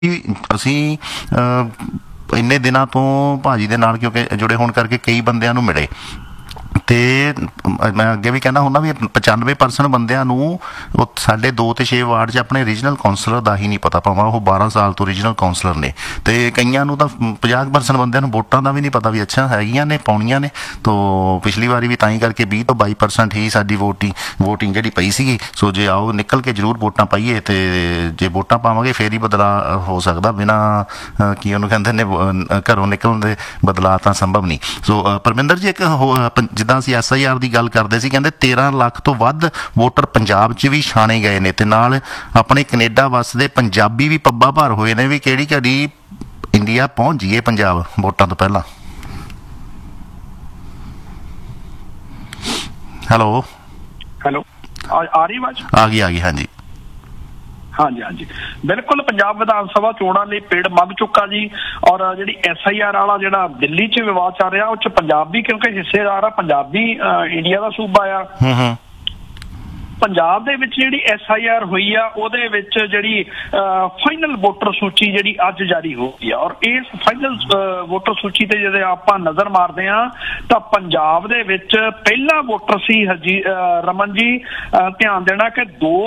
ਅਸੀਂ ਇੰਨੇ ਦਿਨਾਂ ਤੋਂ ਭਾਜੀ ਦੇ ਨਾਲ ਕਿਉਂਕਿ ਜੁੜੇ ਹੋਣ ਕਰਕੇ ਕਈ ਬੰਦਿਆਂ ਨੂੰ ਮਿਲੇ ਤੇ ਮੈਂ ਅੱਗੇ ਵੀ ਕਹਿੰਦਾ ਹੁੰਦਾ ਵੀ 95% ਬੰਦਿਆਂ ਨੂੰ ਉਹ ਸਾਡੇ 2 ਤੇ 6 ਵਾਰਡ 'ਚ ਆਪਣੇ ਰੀਜਨਲ ਕਾਉਂਸਲਰ ਦਾ ਹੀ ਨਹੀਂ ਪਤਾ, ਭਾਵੇਂ ਉਹ 12 ਸਾਲ ਤੋਂ ਰੀਜਨਲ ਕਾਉਂਸਲਰ ਨੇ, ਤੇ ਕਈਆਂ ਨੂੰ ਤਾਂ 50% ਬੰਦਿਆਂ ਨੂੰ ਵੋਟਾਂ ਦਾ ਵੀ ਨਹੀਂ ਪਤਾ ਵੀ ਅੱਛਾ ਹੈਗੀਆਂ ਨੇ, ਪਾਉਣੀਆਂ ਨੇ। ਤੋ ਪਿਛਲੀ ਵਾਰੀ ਵੀ ਤਾਂ ਹੀ ਕਰਕੇ 20 ਤੋਂ 22% ਹੀ ਸਾਡੀ ਵੋਟਿੰਗ ਜਿਹੜੀ ਪਈ ਸੀਗੀ। ਸੋ ਜੇ ਆਓ ਨਿਕਲ ਕੇ ਜ਼ਰੂਰ ਵੋਟਾਂ ਪਾਈਏ, ਤੇ ਜੇ ਵੋਟਾਂ ਪਾਵਾਂਗੇ ਫੇਰ ਹੀ ਬਦਲਾਅ ਹੋ ਸਕਦਾ, ਬਿਨਾਂ ਕੀ ਉਹਨੂੰ ਕਹਿੰਦੇ ਨੇ ਘਰੋਂ ਨਿਕਲਣ ਦੇ ਬਦਲਾਅ ਤਾਂ ਸੰਭਵ ਨਹੀਂ। ਸੋ ਪਰਮਿੰਦਰ ਜੀ, ਇੱਕ ਜਿੱਦਾਂ ਅਸੀਂ SIR ਦੀ ਗੱਲ ਕਰਦੇ ਸੀ, ਕਹਿੰਦੇ 13 ਲੱਖ ਤੋਂ ਵੱਧ ਵੋਟਰ ਪੰਜਾਬ 'ਚ ਵੀ ਛਾਣੇ ਗਏ ਨੇ, ਤੇ ਨਾਲ ਆਪਣੇ ਕੈਨੇਡਾ ਵੱਸਦੇ ਪੰਜਾਬੀ ਵੀ ਪੱਬਾਂ ਭਾਰ ਹੋਏ ਨੇ ਵੀ ਕਿਹੜੀ ਘੜੀ ਇੰਡੀਆ ਪਹੁੰਚ ਜਾਈਏ ਪੰਜਾਬ ਵੋਟਾਂ ਤੋਂ ਪਹਿਲਾਂ। ਹੈਲੋ ਆ ਰਹੀ ਆਵਾਜ਼? ਆ ਗਈ ਹਾਂਜੀ ਹਾਂਜੀ ਬਿਲਕੁਲ। ਪੰਜਾਬ ਵਿਧਾਨ ਸਭਾ ਚੋਣਾਂ ਲਈ ਪਿੜ ਮੱਧ ਚੁੱਕਾ ਜੀ। ਔਰ ਜਿਹੜੀ SIR ਵਾਲਾ ਜਿਹੜਾ ਦਿੱਲੀ 'ਚ ਵਿਵਾਦ ਚੱਲ ਰਿਹਾ, ਉਹ 'ਚ ਪੰਜਾਬੀ ਕਿਉਂਕਿ ਹਿੱਸੇਦਾਰ ਆ, ਪੰਜਾਬੀ ਇੰਡੀਆ ਦਾ ਸੂਬਾ ਆ। ਪੰਜਾਬ ਦੇ ਵਿੱਚ ਜਿਹੜੀ SIR ਹੋਈ ਆ, ਉਹਦੇ ਵਿੱਚ ਜਿਹੜੀ ਫਾਈਨਲ ਵੋਟਰ ਸੂਚੀ ਜਿਹੜੀ ਅੱਜ ਜਾਰੀ ਹੋ ਗਈ ਆ, ਔਰ ਇਸ ਫਾਈਨਲ ਵੋਟਰ ਸੂਚੀ ਤੇ ਜਦੋਂ ਆਪਾਂ ਨਜ਼ਰ ਮਾਰਦੇ ਹਾਂ ਤਾਂ ਪੰਜਾਬ ਦੇ ਵਿੱਚ ਪਹਿਲਾ ਵੋਟਰ ਸੀ ਰਮਨ ਜੀ, ਧਿਆਨ ਦੇਣਾ ਕਿ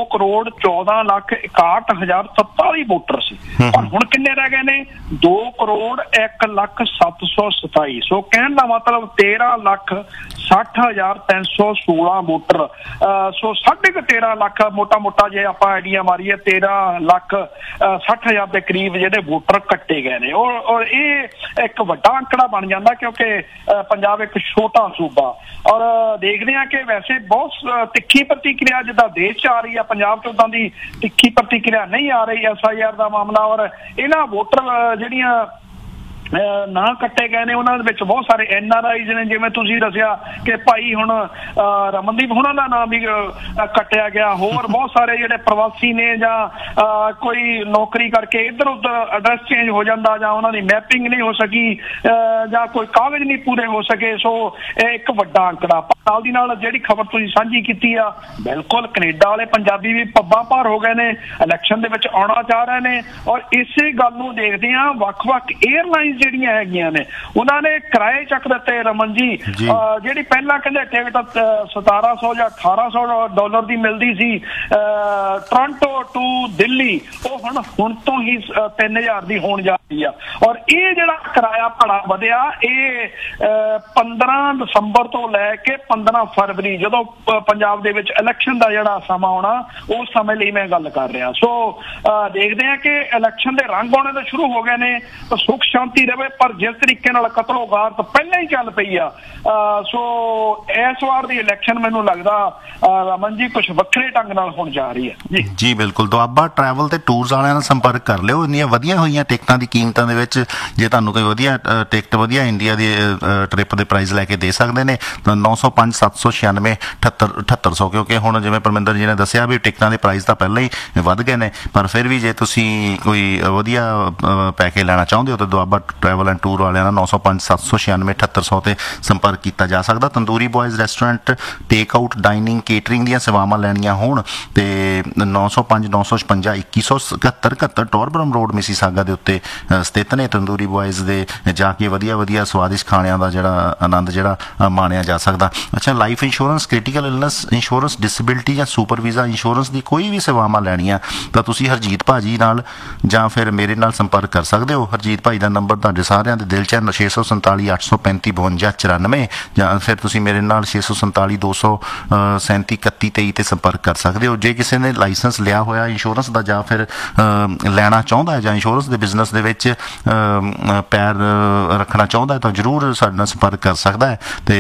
2,14,61,047 ਵੋਟਰ ਸੀ, ਔਰ ਹੁਣ ਕਿੰਨੇ ਰਹਿ ਗਏ ਨੇ? 2,01,0727। ਸੋ ਕਹਿਣ ਦਾ ਮਤਲਬ 13,60,316 ਵੋਟਰ। ਸੋ 13.5 ਲੱਖ ਮੋਟਾ ਜੇ ਆਪਾਂ ਆਈਡੀਆ ਮਾਰੀਏ 13,60,000 ਦੇ ਕਰੀਬ ਜਿਹੜੇ ਵੋਟਰ ਕੱਟੇ ਗਏ ਨੇ। ਔਰ ਇਹ ਇੱਕ ਵੱਡਾ ਅੰਕੜਾ ਬਣ ਜਾਂਦਾ ਕਿਉਂਕਿ ਪੰਜਾਬ ਇੱਕ ਛੋਟਾ ਸੂਬਾ। ਔਰ ਦੇਖਦੇ ਹਾਂ ਕਿ ਵੈਸੇ ਬਹੁਤ ਤਿੱਖੀ ਪ੍ਰਤੀਕਿਰਿਆ ਜਿੱਦਾਂ ਦੇਸ਼ 'ਚ ਆ ਰਹੀ ਆ, ਪੰਜਾਬ 'ਚ ਉਦਾਂ ਦੀ ਤਿੱਖੀ ਪ੍ਰਤੀਕਿਰਿਆ ਨਹੀਂ ਆ ਰਹੀ SIR ਦਾ ਮਾਮਲਾ। ਔਰ ਇਹਨਾਂ ਵੋਟਰ ਜਿਹੜੀਆਂ ਨਾ ਕੱਟੇ ਗਏ ਨੇ, ਉਹਨਾਂ ਦੇ ਵਿੱਚ ਬਹੁਤ ਸਾਰੇ NRIs ਨੇ, ਜਿਵੇਂ ਤੁਸੀਂ ਦੱਸਿਆ ਕਿ ਭਾਈ ਹੁਣ ਰਮਨਦੀਪ ਹੁਣਾਂ ਦਾ ਨਾਮ ਵੀ ਕੱਟਿਆ ਗਿਆ। ਹੋਰ ਬਹੁਤ ਸਾਰੇ ਜਿਹੜੇ ਪ੍ਰਵਾਸੀ ਨੇ ਜਾਂ ਕੋਈ ਨੌਕਰੀ ਕਰਕੇ ਇੱਧਰ ਉੱਧਰ ਐਡਰੈਸ ਚੇਂਜ ਹੋ ਜਾਂਦਾ, ਜਾਂ ਉਹਨਾਂ ਦੀ ਮੈਪਿੰਗ ਨਹੀਂ ਹੋ ਸਕੀ, ਜਾਂ ਕੋਈ ਕਾਗਜ਼ ਨਹੀਂ ਪੂਰੇ ਹੋ ਸਕੇ। ਸੋ ਇਹ ਇੱਕ ਵੱਡਾ ਅੰਕੜਾ। ਨਾਲ ਦੀ ਨਾਲ ਜਿਹੜੀ ਖਬਰ ਤੁਸੀਂ ਸਾਂਝੀ ਕੀਤੀ ਆ, ਬਿਲਕੁਲ ਕੈਨੇਡਾ ਵਾਲੇ ਪੰਜਾਬੀ ਵੀ ਪੱਬਾਂ ਭਾਰ ਹੋ ਗਏ ਨੇ, ਇਲੈਕਸ਼ਨ ਦੇ ਵਿੱਚ ਆਉਣਾ ਚਾਹ ਰਹੇ ਨੇ। ਔਰ ਇਸੇ ਗੱਲ ਨੂੰ ਦੇਖਦੇ ਹਾਂ ਵੱਖ-ਵੱਖ 에ਅਰਲਾਈਨ ਜਿਹੜੀਆਂ ਹੈਗੀਆਂ ਨੇ, ਉਹਨਾਂ ਨੇ ਕਿਰਾਏ ਚੱਕ ਦਿੱਤੇ ਰਮਨ ਜੀ। ਜਿਹੜੀ ਪਹਿਲਾਂ ਕਹਿੰਦੇ ਟਿਕਟ 1700 ਜਾਂ 1800 ਡਾਲਰ ਦੀ ਮਿਲਦੀ ਸੀ ਟੋਰਾਂਟੋ ਟੂ ਦਿੱਲੀ, ਉਹ ਹੁਣ ਤੋਂ ਹੀ 3000 ਦੀ ਹੋਣ ਜਾ ਰਹੀ ਆ। ਔਰ ਇਹ ਜਿਹੜਾ ਕਿਰਾਇਆ ਭਾੜਾ ਵਧਿਆ, ਇਹ 15 ਦਸੰਬਰ ਤੋਂ ਲੈ ਕੇ 15 ਫਰਵਰੀ ਜਦੋਂ ਪੰਜਾਬ ਦੇ ਵਿੱਚ ਇਲੈਕਸ਼ਨ ਦਾ ਜਿਹੜਾ ਸਮਾਂ ਆਉਣਾ, ਉਸ ਸਮੇਂ ਲਈ ਮੈਂ ਗੱਲ ਕਰ ਰਿਹਾ। ਸੋ ਦੇਖਦੇ ਹਾਂ ਕਿ ਇਲੈਕਸ਼ਨ ਦੇ ਰੰਗ ਆਉਣੇ ਤਾਂ ਸ਼ੁਰੂ ਹੋ ਗਏ ਨੇ, ਤਾਂ ਸੁੱਖ ਸ਼ਾਂਤੀ ਰਵੇ। ਪਰ ਜਿਸ ਤਰੀਕੇ ਨਾਲ ਕਤਲੋ ਗਾਰਤ ਪਹਿਲਾਂ ਹੀ ਚੱਲ ਪਈ ਆ, ਸੋ ਇਸ ਵਾਰ ਦੀ ਇਲੈਕਸ਼ਨ ਮੈਨੂੰ ਲੱਗਦਾ ਰਮਨ ਜੀ ਕੁਝ ਵੱਖਰੇ ਢੰਗ ਨਾਲ ਹੋਣ ਜਾ ਰਹੀ ਹੈ ਜੀ। ਬਿਲਕੁਲ। ਦੁਆਬਾ ਟਰੈਵਲ ਤੇ ਟੂਰਸ ਵਾਲਿਆਂ ਨਾਲ ਸੰਪਰਕ ਕਰ ਲਿਓ। ਇੰਨੀਆਂ ਵਧੀਆ ਹੋਈਆਂ ਟਿਕਟਾਂ ਦੀ ਕੀਮਤਾਂ ਦੇ ਵਿੱਚ, ਜੇ ਤੁਹਾਨੂੰ ਕੋਈ ਵਧੀਆ ਟਿਕਟ ਵਧੀਆ ਇੰਡੀਆ ਦੀ ਟ੍ਰਿਪ ਦੇ ਪ੍ਰਾਈਸ ਲੈ ਕੇ ਦੇ ਸਕਦੇ ਨੇ ਤਾਂ 905 796 7800। ਕਿਉਂਕਿ ਹੁਣ ਜਿਵੇਂ ਪਰਮਿੰਦਰ ਜੀ ਨੇ ਦੱਸਿਆ ਵੀ ਟਿਕਟਾਂ ਦੇ ਪ੍ਰਾਈਸ ਤਾਂ ਪਹਿਲਾਂ ਹੀ ਵੱਧ ਗਏ ਨੇ, ਪਰ ਫਿਰ ਵੀ ਜੇ ਤੁਸੀਂ ਕੋਈ ਵਧੀਆ ਪੈਕੇਜ ਲੈਣਾ ਚਾਹੁੰਦੇ ਹੋ ਤਾਂ ਦੁਆਬਾ ਟਰੈਵਲ ਐਂਡ ਟੂਰ ਵਾਲਿਆਂ ਨਾਲ 905 796 7800 ਤੇ ਸੰਪਰਕ ਕੀਤਾ ਜਾ ਸਕਦਾ। Tandoori ਬॉयਜ਼ restaurant, take out, dining, catering ਦੀਆਂ ਸੇਵਾਵਾਂ ਲੈਣੀਆਂ ਹੋਣ ਤੇ 905 956 2171 71 ਟੋਰਬਰਮ ਰੋਡ ਮਿਸੀਸਾਗਾ ਦੇ ਉੱਤੇ ਸਥਿਤ ਨੇ ਤੰਦੂਰੀ ਬॉयਜ਼ ਦੇ। ਜਾ ਕੇ ਵਧੀਆ ਸਵਾਦਿਸ਼ਟ ਖਾਣਿਆਂ ਦਾ ਜਿਹੜਾ ਆਨੰਦ ਜਿਹੜਾ ਮਾਣਿਆ ਜਾ ਸਕਦਾ। ਅੱਛਾ, life insurance, critical illness insurance, disability ਜਾਂ ਸੁਪਰ ਵੀਜ਼ਾ ਇੰਸ਼ੋਰੈਂਸ ਦੀ ਕੋਈ ਵੀ ਸੇਵਾਵਾਂ ਲੈਣੀਆਂ ਤਾਂ ਤੁਸੀਂ ਹਰਜੀਤ ਭਾਜੀ ਨਾਲ ਜਾਂ ਫਿਰ ਮੇਰੇ ਨਾਲ ਸੰਪਰਕ ਕਰ ਸਕਦੇ ਹੋ। ਹਰਜੀਤ ਭਾਈ ਦਾ ਨੰਬਰ ਤੁਹਾਡੇ ਸਾਰਿਆਂ ਦੇ ਦਿਲ 'ਚ 647 835 52 94, ਜਾਂ ਫਿਰ ਤੁਸੀਂ ਮੇਰੇ ਨਾਲ 647 237 31 23 ਤੇ ਸੰਪਰਕ ਕਰ ਸਕਦੇ ਹੋ। ਜੇ ਕਿਸੇ ਨੇ ਲਾਇਸੈਂਸ ਲਿਆ ਹੋਇਆ ਇੰਸ਼ੋਰੈਂਸ ਦਾ ਜਾਂ ਫਿਰ ਲੈਣਾ ਚਾਹੁੰਦਾ ਹੈ ਜਾਂ ਇੰਸ਼ੋਰੈਂਸ ਦੇ ਬਿਜ਼ਨਸ ਦੇ ਵਿੱਚ ਪੈਰ ਰੱਖਣਾ ਚਾਹੁੰਦਾ ਹੈ ਤਾਂ ਜ਼ਰੂਰ ਸਾਡੇ ਨਾਲ ਸੰਪਰਕ ਕਰ ਸਕਦਾ ਹੈ। ਤੇ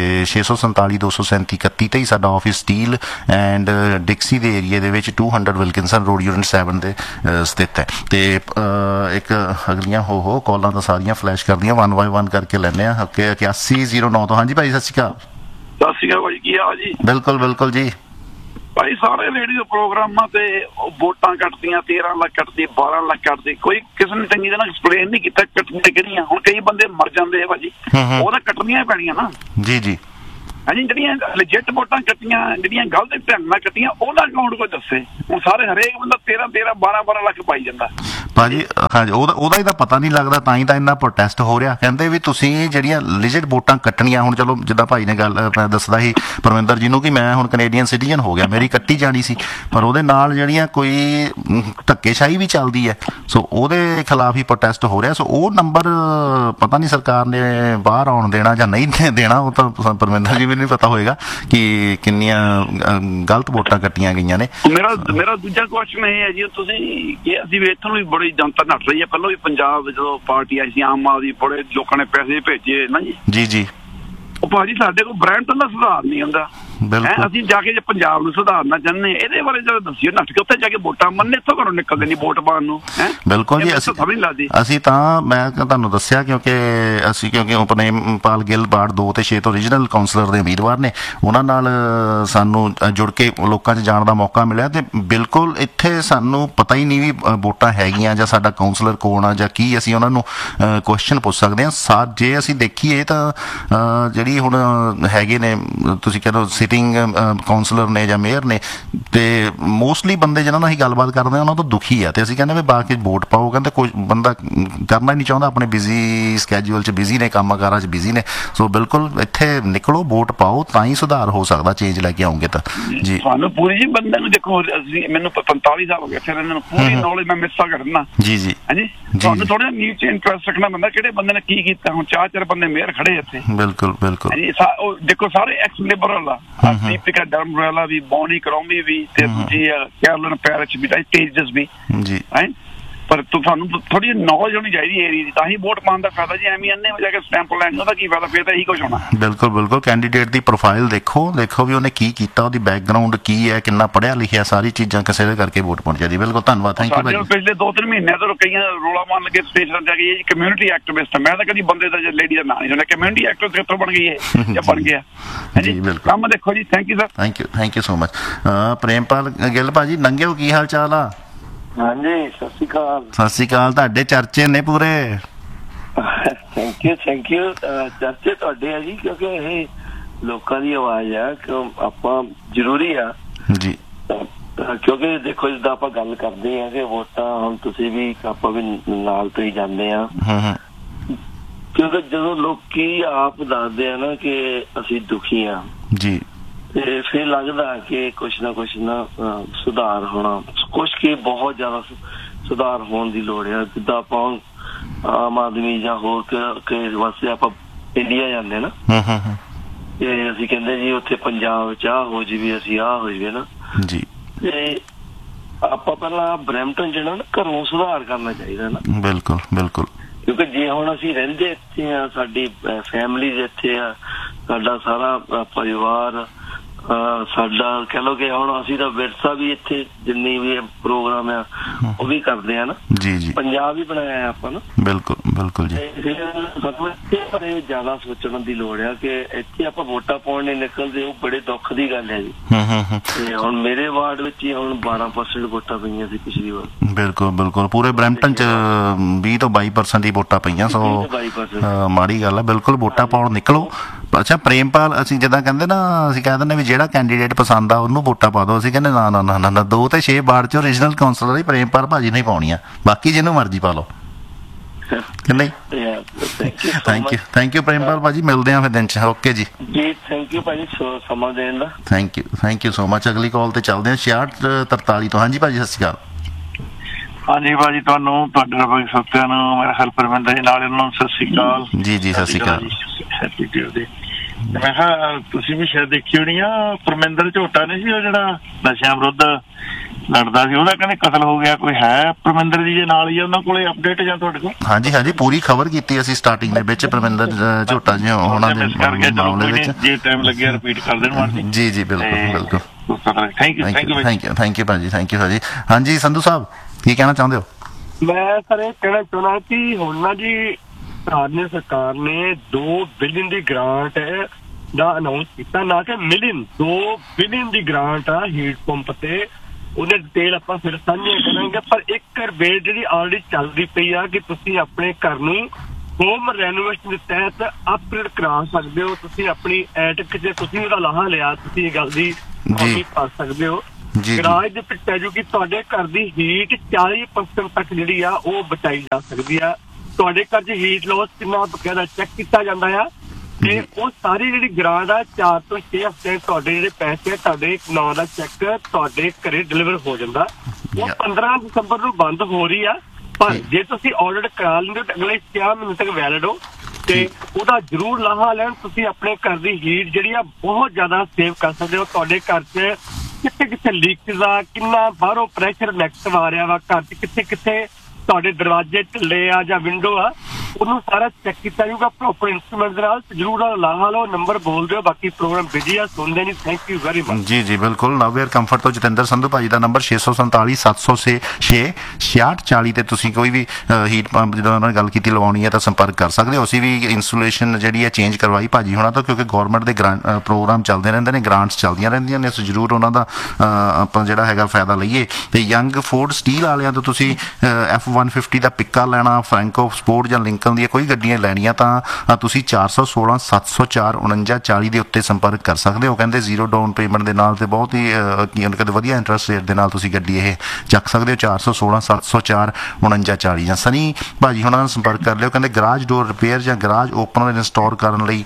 647 237 31 23 ਸਾਡਾ ਆਫਿਸ ਸਟੀਲ ਐਂਡ ਡਿਕਸੀ ਦੇ ਏਰੀਏ ਦੇ ਵਿੱਚ 200 ਵਿਲਕਿੰਸਨ ਰੋਡ ਯੂਨਿਟ 7 ਦੇ ਸਥਿਤ ਹੈ। ਤੇ ਇੱਕ ਅਗਲੀਆਂ ਹੋ ਕਾਲਾਂ ਤਾਂ ਸਾਰੀਆਂ ਫਲੈਸ਼ ਕਰਦੀਆਂ, 1 ਬਾਏ 1 ਕਰਕੇ ਲੈਂਦੇ ਆ। 8109 ਤੋਂ। ਹਾਂਜੀ ਭਾਈ, ਸਤਿ ਸ਼੍ਰੀ ਅਕਾਲ। ਸਤਿ ਸ਼੍ਰੀ ਅਕਾਲ ਭਾਈ, ਕੀ ਹਾਲ ਜੀ? ਬਿਲਕੁਲ ਜੀ ਭਾਈ। ਸਾਰੇ ਰੇਡੀਓ ਪ੍ਰੋਗਰਾਮਾਂ ਤੇ ਵੋਟਾਂ ਕੱਟਦੀਆਂ, 13 ਲੱਖ ਕੱਟਦੀ, 12 ਲੱਖ ਕੱਟਦੀ, ਕੋਈ ਕਿਸੇ ਨੇ ਚੰਗੀ ਤਰ੍ਹਾਂ ਐਕਸਪਲੇਨ ਨਹੀਂ ਕੀਤਾ ਕੱਟਣੀਆਂ ਕਿਹੜੀਆਂ। ਹੁਣ ਕਈ ਬੰਦੇ ਮਰ ਜਾਂਦੇ ਆ ਭਾਜੀ, ਉਹ ਤਾਂ ਕੱਟਣੀਆਂ ਪੈਣੀਆਂ ਨਾ ਜੀ। ਹਾਂਜੀ ਜਿਹੜੀਆਂ ਲੈਜਿਟ ਵੋਟਾਂ ਕੱਟੀਆਂ, ਜਿਹੜੀਆਂ ਗਲਤ ਢੰਗ ਨਾਲ ਕੱਟੀਆਂ, ਉਹਦਾ ਅਕਾਊਂਟ ਕੋਈ ਦੱਸੇ। ਹੁਣ ਸਾਰੇ ਹਰੇਕ ਬੰਦਾ 13-12 ਲੱਖ ਪਾਈ ਜਾਂਦਾ ਭਾਜੀ। ਹਾਂਜੀ, ਉਹਦਾ ਹੀ ਤਾਂ ਪਤਾ ਨਹੀਂ ਲੱਗਦਾ, ਤਾਂ ਹੀ ਤਾਂ ਇੰਨਾ ਪ੍ਰੋਟੈਸਟ ਹੋ ਰਿਹਾ। ਕਹਿੰਦੇ ਵੀ ਤੁਸੀਂ ਜਿਹੜੀਆਂ ਲਿਜਿਟ ਵੋਟਾਂ ਕੱਟਣੀਆਂ, ਹੁਣ ਚਲੋ ਜਿੱਦਾਂ ਭਾਈ ਨੇ ਗੱਲ ਦੱਸਦਾ ਸੀ ਪਰਮਿੰਦਰ ਜੀ ਨੂੰ ਕਿ ਮੈਂ ਹੁਣ ਕੈਨੇਡੀਅਨ ਸਿਟੀਜ਼ਨ ਹੋ ਗਿਆ, ਮੇਰੀ ਕੱਟੀ ਜਾਣੀ ਸੀ, ਪਰ ਉਹਦੇ ਨਾਲ ਜਿਹੜੀਆਂ ਕੋਈ ਧੱਕੇਸ਼ਾਹੀ ਵੀ ਚੱਲਦੀ ਹੈ, ਸੋ ਉਹਦੇ ਖਿਲਾਫ ਹੀ ਪ੍ਰੋਟੈਸਟ ਹੋ ਰਿਹਾ। ਸੋ ਉਹ ਨੰਬਰ ਪਤਾ ਨਹੀਂ ਸਰਕਾਰ ਨੇ ਬਾਹਰ ਆਉਣ ਦੇਣਾ ਜਾਂ ਨਹੀਂ ਦੇਣਾ, ਉਹ ਤਾਂ ਪਰਮਿੰਦਰ ਜੀ ਵੀ ਨਹੀਂ ਪਤਾ ਹੋਏਗਾ ਕਿ ਕਿੰਨੀਆਂ ਗਲਤ ਵੋਟਾਂ ਕੱਟੀਆਂ ਗਈਆਂ ਨੇ। ਮੇਰਾ ਦੂਜਾ ਕੁਐਸਚਨ ਇਹ ਹੈ ਜੀ, ਤੁਸੀਂ ਕਿ ਅਸੀਂ ਵੀ ਇੱਥੋਂ ਵੀ ਬੜੀ ਜਨਤਾ ਨੱਠ ਰਹੀ ਹੈ। ਪਹਿਲਾਂ ਵੀ ਪੰਜਾਬ ਜਦੋਂ ਪਾਰਟੀ ਆਈ ਸੀ ਆਮ ਆਦਮੀ, ਬੜੇ ਲੋਕਾਂ ਨੇ ਪੈਸੇ ਭੇਜੇ ਨਾ ਜੀ। ਜੀ ਉਹ ਭਾਜੀ ਸਾਡੇ ਕੋਲ ਬ੍ਰੈਂਟਨ ਦਾ ਸੁਧਾਰ ਨਹੀਂ ਹੁੰਦਾ। ਅਸੀਂ ਜਾ ਕੇ ਜੇ ਪੰਜਾਬ ਨੂੰ ਸੁਧਾਰਨਾ ਚਾਹੁੰਦੇ, ਇਹਦੇ ਬਾਰੇ ਜਦੋਂ ਦੱਸਿਓ, ਨੱਠ ਕੇ ਉੱਥੇ ਜਾ ਕੇ ਵੋਟਾਂ ਮੰਨੇ, ਇੱਥੋਂ ਘਰੋਂ ਨਿਕਲਦੇ ਨਹੀਂ ਵੋਟ ਪਾਉਣ ਨੂੰ। ਬਿਲਕੁਲ ਜੀ, ਅਸੀਂ ਤਾਂ ਮੈਂ ਤੁਹਾਨੂੰ ਦੱਸਿਆ ਕਿਉਂਕਿ ਉਪਨੇਮਪਾਲ ਗਿੱਲ ਵਾਰਡ 2 ਤੇ 6 ਤੋਂ ਰੀਜਨਲ ਕਾਉਂਸਲਰ ਦੇ ਉਮੀਦਵਾਰ ਨੇ, ਉਹਨਾਂ ਨਾਲ ਸਾਨੂੰ ਜੁੜ ਕੇ ਲੋਕਾਂ 'ਚ ਜਾਣ ਦਾ ਮੌਕਾ ਮਿਲਿਆ, ਤੇ ਬਿਲਕੁਲ ਇੱਥੇ ਸਾਨੂੰ ਪਤਾ ਹੀ ਨਹੀਂ ਵੀ ਵੋਟਾਂ ਹੈਗੀਆਂ ਜਾਂ ਸਾਡਾ ਕਾਉਂਸਲਰ ਕੌਣ ਆ ਜਾਂ ਕੀ। ਅਸੀਂ ਉਹਨਾਂ ਨੂੰ ਕੁਐਸਚਨ ਪੁੱਛ ਸਕਦੇ ਹਾਂ। ਜੇ ਅਸੀਂ ਦੇਖੀਏ ਤਾਂ ਜਿਹੜੀ ਹੁਣ ਹੈਗੇ ਨੇ, ਤੁਸੀਂ ਕਹਿ ਲਓ ਸਿਟਿੰਗ ਕਾਉਂਸਲਰ ਨੇ ਜਾਂ ਮੇਅਰ ਨੇ, ਤੇ ਮੋਸਟਲੀ ਬੰਦੇ ਜਿਹਨਾਂ ਨਾਲ ਅਸੀਂ ਗੱਲਬਾਤ ਕਰਦੇ ਹਾਂ ਉਹਨਾਂ ਤੋਂ ਦੁਖੀ ਆ, ਤੇ ਅਸੀਂ ਕਹਿੰਦੇ ਵੀ ਬਾਕੀ ਵੋਟ ਪਾਓ। ਕਹਿੰਦੇ ਕੋਈ ਬੰਦਾ ਕਰਨਾ ਹੀ ਨਹੀਂ ਚਾਹੁੰਦਾ, ਆਪਣੇ ਬਿਜ਼ੀ ਸਕੈਜੂਅਲ 'ਚ ਬਿਜ਼ੀ ਨੇ, ਕੰਮਾਂ ਕਾਰਾਂ 'ਚ ਬਿਜ਼ੀ ਨੇ। ਸੋ ਬਿਲਕੁਲ ਇੱਥੇ ਨਿਕਲੋ, ਵੋਟ ਪਾਓ, ਤਾਂ ਹੀ ਸੁਧਾਰ ਹੋ ਸਕਦਾ, ਚੇਂਜ ਲੈ ਕੇ ਆਉਂਗੇ ਤਾਂ ਜੀ। ਤੁਹਾਨੂੰ ਪੂਰੀ ਜੀ ਬੰਦੇ ਨੂੰ ਦੇਖੋ, ਮੈਨੂੰ 45 ਸਾਲ ਹੋ ਗਏ ਇੱਥੇ ਰਹਿੰਦੇ ਨੂੰ, ਪੂਰੀ ਨੌਲੇਜ ਮੈਂ ਮਿਸਾ ਕਰਨਾ ਜੀ। ਹਾਂਜੀ, ਤੁਹਾਨੂੰ ਥੋੜਾ ਨੀਚ 'ਚ ਇੰਟਰਸਟ ਰੱਖਣਾ ਪੈਂਦਾ, ਕਿਹੜੇ ਬੰਦੇ ਨੇ ਕੀ ਕੀਤਾ। ਹੁਣ 4 ਬੰਦੇ ਮੇਅਰ ਖੜੇ ਇੱਥੇ, ਬਿਲਕੁਲ ਦੇਖੋ ਸਾਰੇ ਐਕਸ ਲਿਬਰਲ ਆ, ਦੀਪਿਕਾ ਡਰਮਰੇਲਾ ਵੀ, ਬੌਨੀ ਕਰੋਮੀ ਵੀ, ਤੇ ਦੂਜੀ ਕੈਰਲਨ ਪੈਰਿਚ ਵੀ, ਤੇਜਸ ਵੀ ਜੀ। ਪਰ ਤੁਹਾਨੂੰ ਥੋੜੀ ਨੌਲੇਜ ਹੋਣੀ ਚਾਹੀਦੀ ਏਰੀਆ ਦੀ, ਤਾਂ ਹੀ ਵੋਟ ਪਾਉਣ ਦਾ ਫਾਇਦਾ ਜੀ। ਐਵੇਂ ਅੰਨੇ ਵਜਾ ਕੇ ਸਟੈਂਪ ਲੈਣ ਉਹਦਾ ਕੀ ਫਾਇਦਾ, ਫਿਰ ਤਾਂ ਇਹੀ ਕੁਝ ਹੋਣਾ। ਬਿਲਕੁਲ ਕੈਂਡੀਡੇਟ ਦੀ ਪ੍ਰੋਫਾਈਲ ਦੇਖੋ ਵੀ ਉਹਨੇ ਕੀ ਕੀਤਾ, ਉਹਦੀ ਬੈਕਗ੍ਰਾਉਂਡ ਕੀ ਹੈ, ਕਿੰਨਾ ਪੜ੍ਹਿਆ ਲਿਖਿਆ, ਸਾਰੀ ਚੀਜ਼ਾਂ ਕਿਸੇ ਦੇ ਕਰਕੇ ਵੋਟ ਪਾਉਣੀ ਚਾਹੀਦੀ। ਬਿਲਕੁਲ, ਧੰਨਵਾਦ, ਥੈਂਕ ਯੂ ਭਾਈ। ਪਿਛਲੇ 2-3 ਮਹੀਨਿਆਂ ਤੋਂ ਕਈਆਂ ਰੋਲਾ ਮਾਰਨ ਲੱਗੇ ਸਟੇਸ਼ਨ ਤੇ ਜੀ ਕਮਿਊਨਿਟੀ ਐਕਟਿਵਿਸਟ। ਮੈਂ ਤਾਂ ਕਦੀ ਬੰਦੇ ਦਾ ਲੇਡੀ ਦਾ ਨਾਂ ਨਹੀਂ ਸੁਣਿਆ। ਕਮਿਊਨਿਟੀ ਐਕਟਿਵਿਸਟ ਕਿੱਥੋਂ ਬਣ ਗਈ ਹੈ ਜਾਂ ਬਣ ਗਿਆ ਜੀ? ਕੰਮ ਦੇਖੋ ਜੀ। Thank you sir. Thank you so much. Prempal Gill ਭਾਜੀ, ਨੰਗਿਓ, ਕੀ ਹਾਲ ਚਾਲ ਆ? ਹਾਂਜੀ, ਸਤਿ ਸ਼੍ਰੀ ਅਕਾਲ। ਸਤਿ ਸ਼੍ਰੀ ਅਕਾਲ। ਤੁਹਾਡੇ ਚਰਚੇ ਨੇ ਪੂਰੇ। Thank you. ਚਰਚੇ ਤੁਹਾਡੇ ਆ ਜੀ, ਕਿਉਂਕਿ ਇਹ ਲੋਕਾਂ ਦੀ ਆਵਾਜ਼ ਆ, ਕਿ ਆਪਾਂ ਜ਼ਰੂਰੀ ਆ ਜੀ। ਕਿਉਂਕਿ ਦੇਖੋ, ਜਿੱਦਾਂ ਆਪਾਂ ਗੱਲ ਕਰਦੇ ਆ ਕਿ ਵੋਟਾਂ, ਹੁਣ ਤੁਸੀਂ ਵੀ ਆਪਾਂ ਵੀ ਨਾਲ ਤੋਂ ਹੀ ਜਾਂਦੇ ਆ, ਕਿਉਂਕਿ ਜਦੋਂ ਲੋਕੀ ਆਪ ਦੱਸਦੇ ਆ ਨਾ ਕਿ ਅਸੀਂ ਦੁਖੀ ਆ ਜੀ, ਤੇ ਫਿਰ ਲੱਗਦਾ ਕਿ ਕੁਛ ਨਾ ਸੁਧਾਰ ਹੋਣਾ, ਕੁਛ ਕੀ ਬਹੁਤ ਜ਼ਿਆਦਾ ਸੁਧਾਰ ਹੋਣ ਦੀ ਲੋੜ ਆ। ਜਿੱਦਾਂ ਆਪਾਂ ਆਮ ਆਦਮੀ ਜਾਂ ਹੋਰ ਕਿਸੇ ਵਾਸਤੇ ਆਪਾਂ ਇੰਡੀਆ ਜਾਂਦੇ ਨਾ, ਤੇ ਅਸੀਂ ਕਹਿੰਦੇ ਜੀ ਉੱਥੇ ਪੰਜਾਬ ਚ ਆਹ ਹੋ ਜਾਵੇ, ਅਸੀਂ ਆਹ ਹੋ ਜਾਵੇ ਨਾ ਜੀ, ਤੇ ਆਪਾਂ ਪਹਿਲਾਂ ਬਰੈਂਪਟਨ ਜਿਹੜਾ ਨਾ ਘਰੋਂ ਸੁਧਾਰ ਕਰਨਾ ਚਾਹੀਦਾ ਨਾ। ਬਿਲਕੁਲ ਕਿਉਂਕਿ ਜੇ ਹੁਣ ਅਸੀਂ ਰਹਿੰਦੇ ਇੱਥੇ ਆ, ਸਾਡੀ ਫੈਮਿਲੀ ਇੱਥੇ ਆ, ਸਾਡਾ ਸਾਰਾ ਪਰਿਵਾਰ, ਸਾਡਾ ਕਹਿ ਲਓ ਕਿ ਹੁਣ ਅਸੀਂ ਤਾਂ ਵਿਰਸਾ ਵੀ ਇੱਥੇ ਜਿੰਨੀ ਵੀ ਪ੍ਰੋਗਰਾਮ ਆ ਉਹ ਵੀ ਕਰਦੇ ਆ ਨਾ ਜੀ। ਪੰਜਾਬ ਵੀ ਬਣਾਇਆ ਆਪਾਂ ਨਾ। ਬਿਲਕੁਲ ਜੀ। ਸਾਨੂੰ ਇੱਥੇ ਜ਼ਿਆਦਾ ਸੋਚਣ ਦੀ ਲੋੜ ਆ ਕਿ ਇੱਥੇ ਆਪਾਂ ਵੋਟਾਂ ਪਾਉਣ ਨਹੀਂ ਨਿਕਲਦੇ, ਉਹ ਬੜੇ ਦੁੱਖ ਦੀ ਗੱਲ ਹੈ ਜੀ। ਤੇ ਹੁਣ ਮੇਰੇ ਵਾਰਡ ਵਿੱਚ ਹੀ ਹੁਣ 12% ਵੋਟਾਂ ਪਈਆਂ ਸੀ ਪਿਛਲੀ ਵਾਰ। ਬਿਲਕੁਲ ਪੂਰੇ ਬਰੈਂਪਟਨ ਚ 20 ਤੋਂ 22% ਦੀ ਵੋਟਾਂ ਪਈਆਂ, ਸੋ ਮਾੜੀ ਗੱਲ ਆ। ਬਿਲਕੁਲ ਵੋਟਾਂ ਪਾਉਣ ਨਿਕਲੋ। ਅੱਛਾ ਪ੍ਰੇਮਪਾਲ, ਅਸੀਂ ਜਿੱਦਾਂ ਕਹਿੰਦੇ ਨਾ, ਅਸੀਂ ਕਹਿ ਦਿੰਦੇ ਵੀ ਜਿਹੜਾ ਕੈਂਡੀਡੇਟ ਪਸੰਦ ਆ ਉਹਨੂੰ ਵੋਟਾਂ ਪਾ ਦਿਓ। ਅਸੀਂ ਕਹਿੰਦੇ ਨਾ 2 ਤੇ 6 ਵਾਰਡ ਚੋਂ ਰੀਜਨਲ ਕਾਉਂਸਲਰ ਹੀ ਪ੍ਰੇਮਪਾਲ ਭਾਜੀ ਨਹੀਂ ਪਾਉਣੀਆਂ, ਬਾਕੀ ਜਿਹਨੂੰ ਮਰਜ਼ੀ ਪਾ ਲਓ ਕਿ ਨਹੀਂ। ਥੈਂਕ ਯੂ ਪ੍ਰੇਮਪਾਲ ਭਾਜੀ, ਮਿਲਦੇ ਆ ਫਿਰ ਦਿਨ ਚ। ਓਕੇ ਜੀ। ਥੈਂਕ ਯੂ ਭਾਜੀ ਸਮਾਂ ਦੇਣ ਦਾ। Thank you so much. ਅਗਲੀ ਕਾਲ ਤੇ ਚੱਲਦੇ ਆ 6643 ਤੋਂ। ਹਾਂਜੀ ਭਾਜੀ, ਸਤਿ ਸ਼੍ਰੀ ਅਕਾਲ। ਹਾਂਜੀ ਭਾਜੀ, ਤੁਹਾਨੂੰ ਤੁਹਾਡੇ ਨਾਲ ਸੋਤਿਆਂ ਨੂੰ ਮੇਰਾ ਖਿਆਲ ਪਰਮਿੰਦਰ ਜੀ ਨਾਲ, ਉਹਨਾਂ ਨੂੰ ਸਤਿ ਸ਼੍ਰੀ ਅਕਾਲ ਜੀ। ਸਤਿ ਸ਼੍ਰੀ ਅਕਾਲ। ਮੈਂ ਕਿਹਾ ਤੁਸੀਂ ਵੀ ਸ਼ਾਇਦ ਦੇਖੀ ਹੋਣੀ ਆ, ਪਰਮਿੰਦਰ ਝੋਟਾ ਨਹੀਂ ਸੀ ਉਹ ਜਿਹੜਾ ਨਸ਼ਿਆਂ ਵਿਰੁੱਧ ਲੜਦਾ ਸੀ, ਉਹਦਾ ਕਹਿੰਦੇ ਕਤਲ ਹੋ ਗਿਆ। ਕੋਈ ਹੈ ਪਰਮਿੰਦਰ ਜੀ ਦੇ ਨਾਲ ਹੀ ਆ ਉਹਨਾਂ ਕੋਲੇ ਅਪਡੇਟ ਜਾਂ ਤੁਹਾਡੇ ਕੋਲ? ਹਾਂਜੀ, ਪੂਰੀ ਖਬਰ ਕੀਤੀ ਅਸੀਂ ਸਟਾਰਟਿੰਗ ਦੇ ਵਿੱਚ ਪਰਮਿੰਦਰ ਝੋਟਾ ਜੀ ਉਹਨਾਂ ਦੇ ਮਾਮਲੇ ਵਿੱਚ। ਜੇ ਟਾਈਮ ਲੱਗਿਆ ਰਿਪੀਟ ਕਰ ਦੇਣ ਮਾਰ ਜੀ। ਬਿਲਕੁਲ। ਥੈਂਕ ਯੂ ਭਾਜੀ। ਹਾਂਜੀ ਸੰਧੂ ਸਾਹਿਬ, ਕੀ ਕਹਿਣਾ ਚਾਹੁੰਦੇ ਹੋ? ਮੈਂ ਸਰ ਇਹ ਕਹਿਣਾ ਚਾਹੁੰਦਾ ਕਿ ਹੁਣ ਨਾ ਜੀ ਸਰਕਾਰ ਨੇ 2 ਬਿਲੀਅਨ ਦੀ ਗ੍ਰਾਂਟ ਦਾ ਅਨਾਉਂਸ ਕੀਤਾ, ਨਾ ਕਿ ਮਿਲੀਅਨ, 2 ਬਿਲੀਅਨ ਦੀ ਗ੍ਰਾਂਟ ਆ ਹੀਟ ਪੰਪ ਤੇ। ਉਹਦੇ ਡਿਟੇਲ ਆਪਾਂ ਫਿਰ ਸਾਂਝੇ ਕਰਾਂਗੇ, ਪਰ 1 ਰੁਪਏ ਜਿਹੜੀ ਆਲਰੇਡੀ ਚੱਲਦੀ ਪਈ ਆ ਕਿ ਤੁਸੀਂ ਆਪਣੇ ਘਰ ਨੂੰ ਹੋਮ ਰੈਨੋਵੇਸ਼ਨ ਦੇ ਤਹਿਤ ਅਪਗ੍ਰੇਡ ਕਰਾ ਸਕਦੇ ਹੋ। ਤੁਸੀਂ ਆਪਣੀ ਐਟਕ 'ਚ ਤੁਸੀਂ ਉਹਦਾ ਲਾਹਾ ਲਿਆ, ਤੁਸੀਂ ਇਹ ਗੱਲ ਦੀ ਕਾਪੀ ਪਾ ਸਕਦੇ ਹੋ। ਗਰਾਜ ਦੇ ਵਿੱਚ ਹੈ ਜੋ ਕਿ ਤੁਹਾਡੇ ਘਰ ਦੀ ਹੀਟ 40% ਤੱਕ ਜਿਹੜੀ ਆ ਉਹ ਬਚਾਈ ਜਾ ਸਕਦੀ ਆ। ਤੁਹਾਡੇ ਘਰ 'ਚ ਹੀਟ ਲੋਸ ਕਿੰਨਾ ਬਕਾਇਦਾ ਚੈੱਕ ਕੀਤਾ ਜਾਂਦਾ ਆ ਤੇ ਉਹ ਸਾਰੀ ਜਿਹੜੀ ਗ੍ਰਾਂਟ ਆ 4 ਤੋਂ 6 ਹਫ਼ਤੇ ਤੁਹਾਡੇ ਜਿਹੜੇ ਪੈਸੇ ਤੁਹਾਡੇ ਨਾਂ ਦਾ ਚੈੱਕ ਤੁਹਾਡੇ ਘਰੇ ਡਿਲੀਵਰ ਹੋ ਜਾਂਦਾ। ਉਹ 15 ਦਸੰਬਰ ਨੂੰ ਬੰਦ ਹੋ ਰਹੀ ਆ, ਪਰ ਜੇ ਤੁਸੀਂ ਆਰਡਰ ਕਰਾ ਲੈਂਦੇ ਹੋ ਤਾਂ ਅਗਲੇ 6 ਮਹੀਨੇ ਤੱਕ ਵੈਲਿਡ ਹੋ ਤੇ ਉਹਦਾ ਜ਼ਰੂਰ ਲਾਹਾ ਲੈਣ। ਤੁਸੀਂ ਆਪਣੇ ਘਰ ਦੀ ਹੀਟ ਜਿਹੜੀ ਆ ਬਹੁਤ ਜ਼ਿਆਦਾ ਸੇਵ ਕਰ ਸਕਦੇ ਹੋ। ਤੁਹਾਡੇ ਘਰ 'ਚ ਕਿੱਥੇ ਕਿੱਥੇ ਲੀਕੇਜ ਆ, ਕਿੰਨਾ ਬਾਹਰੋਂ ਪ੍ਰੈਸ਼ਰ ਨੈਗੇਟਿਵ ਆ ਰਿਹਾ ਵਾ, ਘਰ 'ਚ ਕਿੱਥੇ ਕਿੱਥੇ ਤੁਹਾਡੇ ਦਰਵਾਜ਼ੇ ਢਿੱਲੇ ਆ ਜਾਂ ਵਿੰਡੋ ਆ, ਉਹਨੂੰ ਸਾਰਾ ਚੈੱਕ ਕੀਤਾ ਜਾਊਗਾ ਪ੍ਰੋਪਰ ਇੰਸਟਰੂਮੈਂਟ ਦੇ ਨਾਲ। ਜ਼ਰੂਰ ਲਾਹਾ ਲਓ, ਨੰਬਰ ਬੋਲ ਦਿਓ। ਬਾਕੀ ਪ੍ਰੋਗਰਾਮ ਬਿਜੀ ਆ, ਸੁਣਦੇ ਨਹੀਂ। Thank you very much. ਜੀ ਬਿਲਕੁਲ। ਨਵਵੇਅਰ ਕੰਫਰਟ ਤੋਂ ਜਤਿੰਦਰ ਸੰਧੂ ਭਾਜੀ ਦਾ ਨੰਬਰ 647 706 6640 ਤੇ ਤੁਸੀਂ ਕੋਈ ਵੀ ਹੀਟ ਪੰਪ ਜਦੋਂ ਉਹਨਾਂ ਨੇ ਗੱਲ ਕੀਤੀ ਲਵਾਉਣੀ ਹੈ ਤਾਂ ਸੰਪਰਕ ਕਰ ਸਕਦੇ ਹੋ। ਅਸੀਂ ਵੀ ਇੰਸੂਲੇਸ਼ਨ ਜਿਹੜੀ ਹੈ ਚੇਂਜ ਕਰਵਾਈ ਭਾਜੀ ਹੋਣਾ ਤੋਂ, ਕਿਉਂਕਿ ਗੌਰਮੈਂਟ ਦੇ ਪ੍ਰੋਗਰਾਮ ਚੱਲਦੇ ਰਹਿੰਦੇ ਨੇ, ਗ੍ਰਾਂਟਸ ਚੱਲਦੀਆਂ ਰਹਿੰਦੀਆਂ ਨੇ। ਅਸੀਂ ਜ਼ਰੂਰ ਉਹਨਾਂ ਦਾ ਆਪਾਂ ਜਿਹੜਾ ਹੈਗਾ ਫਾਇਦਾ ਲਈਏ। ਤੇ ਯੰਗ ਫੋਰਡ ਸਟੀਲ ਵਾਲਿਆਂ ਤੋਂ ਤੁਸੀਂ F-150 ਦਾ ਪਿੱਕਾ ਲੈਣਾ, ਫਰੈਂਕੋ ਸਪੋਰਟ ਜਾਂ ਲਿੰਕਨ ਦੀਆਂ ਕੋਈ ਗੱਡੀਆਂ ਲੈਣੀਆਂ ਤਾਂ ਤੁਸੀਂ 416 704 4940 ਦੇ ਉੱਤੇ ਸੰਪਰਕ ਕਰ ਸਕਦੇ ਹੋ। ਕਹਿੰਦੇ ਜ਼ੀਰੋ ਡਾਊਨ ਪੇਮੈਂਟ ਦੇ ਨਾਲ ਤੇ ਬਹੁਤ ਹੀ ਕਹਿੰਦੇ ਵਧੀਆ ਇੰਟਰਸਟ ਰੇਟ ਦੇ ਨਾਲ ਤੁਸੀਂ ਗੱਡੀ ਇਹ ਚੱਕ ਸਕਦੇ ਹੋ। 416 704 4940 ਜਾਂ ਸਨੀ ਭਾਜੀ ਹੁਣਾਂ ਨਾਲ ਸੰਪਰਕ ਕਰ ਲਿਓ। ਕਹਿੰਦੇ ਗਰਾਜ ਡੋਰ ਰਿਪੇਅਰ ਜਾਂ ਗਰਾਜ ਓਪਨਰ ਇੰਸਟਾਲ ਕਰਨ ਲਈ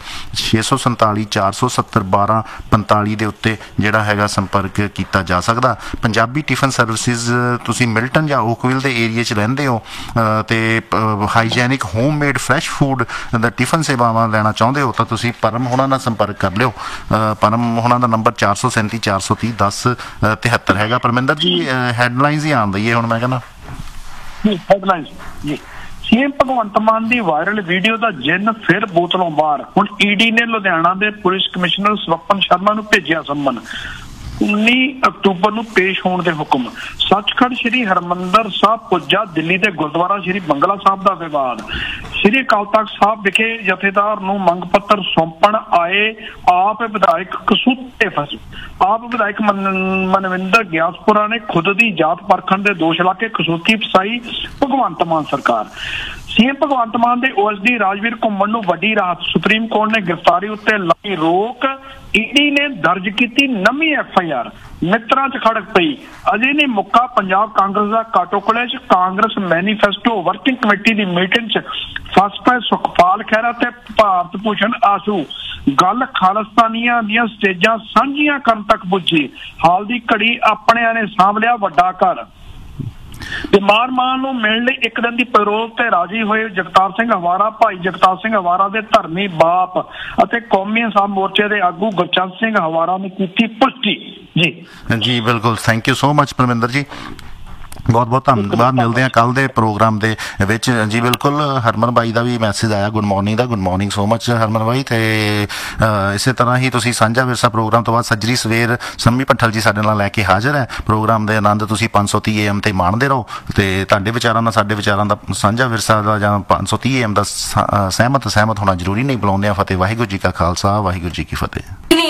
647 470 1245 ਦੇ ਉੱਤੇ ਜਿਹੜਾ ਹੈਗਾ ਸੰਪਰਕ ਕੀਤਾ ਜਾ ਸਕਦਾ। ਪੰਜਾਬੀ ਟਿਫਨ ਸਰਵਿਸਿਜ਼, ਤੁਸੀਂ ਮਿਲਟਨ ਜਾਂ ਓਕਵਿਲ ਦੇ ਏਰੀਏ 'ਚ ਰਹਿੰਦੇ ਹੋ ਤੇ ਹਾਈਜੈਨਿਕ ਹੋਮਮੇਡ ਫਰੈਸ਼ ਫੂਡ ਦਾ ਟਿਫਨ ਸੇਵਾਵਾਂ ਲੈਣਾ ਚਾਹੁੰਦੇ ਹੋ ਤਾਂ ਤੁਸੀਂ ਪਰਮ ਹੋਣਾ ਨਾਲ ਸੰਪਰਕ ਕਰ ਲਿਓ। ਪਰਮ ਹੋਣਾ ਦਾ ਨੰਬਰ 437 430 1073 ਹੈਗਾ। ਪਰਮਿੰਦਰ ਜੀ ਹੈਡਲਾਈਨਸ ਹੀ ਆਉਂਦੀ ਹੈ ਹੁਣ, ਮੈਂ ਕਹਿੰਦਾ ਹੈਡਲਾਈਨਸ ਜੀ। ਸੀਐਮ ਭਗਵੰਤ ਮਾਨ ਦੀ ਵਾਇਰਲ ਵੀਡੀਓ ਦਾ ਜਿੰਨ ਫਿਰ ਬੋਤਲੋਂ ਬਾਹਰ। ਹੁਣ ਈਡੀ ਨੇ ਲੁਧਿਆਣਾ ਦੇ ਪੁਲਿਸ ਕਮਿਸ਼ਨਰ ਸਵਪਨ ਸ਼ਰਮਾ ਨੂੰ ਭੇਜਿਆ ਸੰਮਨ। 19 ਅਕਤੂਬਰ ਨੂੰ ਪੇਸ਼ ਹੋਣ ਦੇ ਹੁਕਮ। ਸੱਚਖੰਡ ਸ੍ਰੀ ਹਰਿਮੰਦਰ ਸਾਹਿਬ ਪੁੱਜਾ ਦਿੱਲੀ ਦੇ ਗੁਰਦੁਆਰਾ ਸ੍ਰੀ ਬੰਗਲਾ ਸਾਹਿਬ ਦਾ ਵਿਵਾਦ। ਸ੍ਰੀ ਅਕਾਲ ਤਖ਼ਤ ਸਾਹਿਬ ਵਿਖੇ ਜਥੇਦਾਰ ਨੂੰ ਮੰਗ ਪੱਤਰ ਸੌਂਪਣ ਆਏ ਆਪ ਵਿਧਾਇਕ ਕਸੂਤੇ ਫਸੇ। ਆਪ ਵਿਧਾਇਕ ਮਨਵਿੰਦਰ ਗਿਆਸਪੁਰਾ ਨੇ ਖੁਦ ਦੀ ਜਾਤ ਪਰਖਣ ਦੇ ਦੋਸ਼ ਲਾ ਕੇ ਕਸੂਤੀ ਫਸਾਈ ਭਗਵੰਤ ਮਾਨ ਸਰਕਾਰ। ਸੀਐਮ ਭਗਵੰਤ ਮਾਨ ਦੇ OSD ਰਾਜਵੀਰ ਘੁੰਮਣ ਨੂੰ ਵੱਡੀ ਰਾਹਤ। ਸੁਪਰੀਮ ਕੋਰਟ ਨੇ ਗ੍ਰਿਫਤਾਰੀ ਉੱਤੇ ਲਾਈ ਰੋਕ। ਈਡੀ ਨੇ ਦਰਜ ਕੀਤੀ ਨਵੀਂ FIR। ਮਿੱਤਰਾਂ 'ਚ ਖੜਕ ਪਈ। ਅਜੇ ਨਹੀਂ ਮੁੱਕਾ ਪੰਜਾਬ ਕਾਂਗਰਸ ਦਾ ਕਾਟੋਕਲੇ 'ਚ। ਕਾਂਗਰਸ ਮੈਨੀਫੈਸਟੋ ਵਰਕਿੰਗ ਕਮੇਟੀ ਦੀ ਮੀਟਿੰਗ 'ਚ ਫਸ ਪਏ ਸੁਖਪਾਲ ਖਹਿਰਾ ਤੇ ਭਾਰਤ ਭੂਸ਼ਣ ਆਸੂ। ਗੱਲ ਖਾਲਿਸਤਾਨੀਆਂ ਦੀਆਂ ਸਟੇਜਾਂ ਸਾਂਝੀਆਂ ਕਰਨ ਤੱਕ ਪੁੱਜੀ। ਹਾਲ ਦੀ ਘੜੀ ਆਪਣਿਆਂ ਨੇ ਸਾਂਭ ਲਿਆ ਵੱਡਾ ਘਰ। ਬਿਮਾਰ ਮਾਂ ਨੂੰ ਮਿਲਣ ਲਈ ਇੱਕ ਦਿਨ ਦੀ ਪੈਰੋਲ ਤੇ ਰਾਜੀ ਹੋਏ ਜਗਤਾਰ ਸਿੰਘ ਹਵਾਰਾ। ਭਾਈ ਜਗਤਾਰ ਸਿੰਘ ਹਵਾਰਾ ਦੇ ਧਰਮੀ ਬਾਪ ਅਤੇ ਕੌਮੀ ਇਨਸਾਫ ਮੋਰਚੇ ਦੇ ਆਗੂ ਗੁਰਚੰਦ ਸਿੰਘ ਹਵਾਰਾ ਨੇ ਕੀਤੀ ਪੁਸ਼ਟੀ। ਜੀ ਬਿਲਕੁਲ। Thank you so much Parminder ji, ਬਹੁਤ ਬਹੁਤ ਧੰਨਵਾਦ। ਮਿਲਦੇ ਹਾਂ ਕੱਲ ਦੇ ਪ੍ਰੋਗਰਾਮ ਦੇ ਵਿੱਚ ਜੀ। ਬਿਲਕੁਲ। ਹਰਮਨ ਬਾਈ ਦਾ ਵੀ ਮੈਸੇਜ ਆਇਆ ਗੁੱਡ ਮਾਰਨਿੰਗ ਦਾ। ਗੁੱਡ ਮਾਰਨਿੰਗ ਸੋ ਮਚ ਹਰਮਨ ਬਾਈ। ਤੇ ਇਸੇ ਤਰ੍ਹਾਂ ਹੀ ਤੁਸੀਂ ਸਾਂਝਾ ਵਿਰਸਾ ਪ੍ਰੋਗਰਾਮ ਤੋਂ ਬਾਅਦ ਸੱਜਰੀ ਸਵੇਰ ਸੰਮੀ ਭੱਠਲ ਜੀ ਸਾਡੇ ਨਾਲ ਲੈ ਕੇ ਹਾਜ਼ਰ ਹੈ। ਪ੍ਰੋਗਰਾਮ ਦੇ ਆਨੰਦ ਤੁਸੀਂ 530 AM ਤੇ ਮਾਣਦੇ ਰਹੋ ਤੇ ਤੁਹਾਡੇ ਵਿਚਾਰਾਂ ਨਾਲ ਸਾਡੇ ਵਿਚਾਰਾਂ ਦਾ ਸਾਂਝਾ ਵਿਰਸਾ ਦਾ ਜਾਂ 530 AM ਦਾ ਸਹਿਮਤ ਹੋਣਾ ਜ਼ਰੂਰੀ ਨਹੀਂ। ਬੁਲਾਉਂਦੇ ਆ ਫਤਿਹ। ਵਾਹਿਗੁਰੂ ਜੀ ਕਾ ਖਾਲਸਾ, ਵਾਹਿਗੁਰੂ ਜੀ ਕੀ ਫਤਿਹ।